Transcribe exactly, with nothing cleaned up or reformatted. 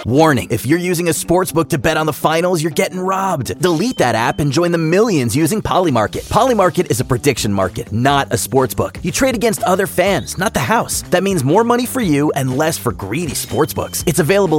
Warning, if you're using a sportsbook to bet on the finals, you're getting robbed. Delete that app and join the millions using Polymarket. Polymarket is a prediction market, not a sportsbook. You trade against other fans, not the house. That means more money for you and less for greedy sportsbooks. It's available